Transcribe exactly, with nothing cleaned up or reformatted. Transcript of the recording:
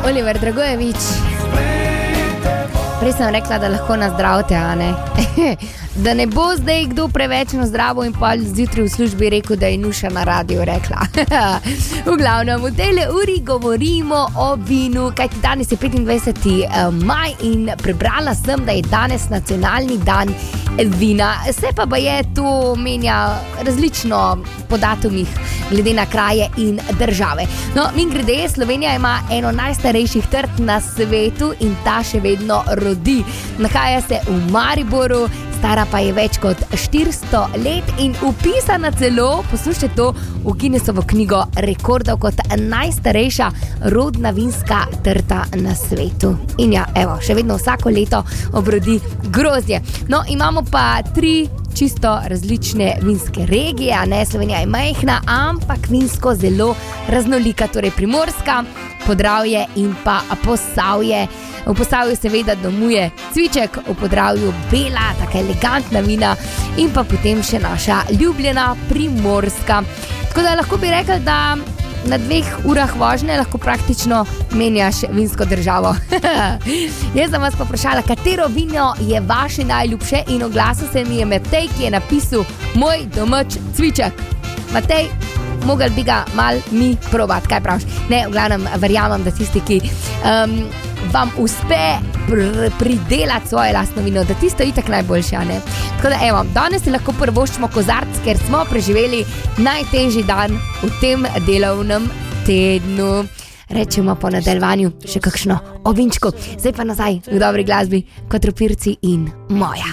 Oliver Dragojevič. Prej sem rekla, da lahko nazdravite, a ne? Da ne bo zdaj kdo preveč nazdravo in pa zjutraj v službi rekel, da je Nuša na radiju rekla. V glavnem, v tejle uri govorimo o vinu, kajti danes je petindvajseti maj in prebrala sem, da je danes nacionalni dan vina. Se pa pa je to menja različno po datumih glede na kraje in države. No, min grede, Slovenija ima eno najstarejših trt na svetu in ta še vedno rodi. Nahaja se v Mariboru, stara pa je več kot štiristo let in upisana celo, poslušajte to, v Guinnessovo knjigo rekordov kot najstarejša rodna vinska trta na svetu. In ja, evo, še vedno vsako leto obrodi grozdje. No, imamo pa tri čisto različne vinske regije, a ne, Slovenija je majhna, ampak vinsko zelo raznolika, torej Primorska, Podravje in pa Posavje. V Posavju seveda domuje cviček, v Podravju bela, taka elegantna vina in pa potem še naša ljubljena Primorska. Tako da lahko bi rekli, da na dveh urah vožnje lahko praktično menjaš vinsko državo. Jaz sem vas pa vprašala, katero vino je vaše najljubše in oglasil se mi je Matej, ki je napisal moj domač cviček. Matej, mogel bi ga mal mi probat, kaj praviš? Ne, v glavnem verjamem, da tisti, ki um, vam uspe pr- pridelati svoje lastno vino, da tisto itak najboljše, ne? Tako da evo, danes si lahko prvoščimo kozarc, ker smo preživeli najtežji dan v tem delovnem tednu. Rečemo po nadaljevanju še kakšno o vinčku. Zdaj pa nazaj v dobri glasbi kot Ropirci in Moja.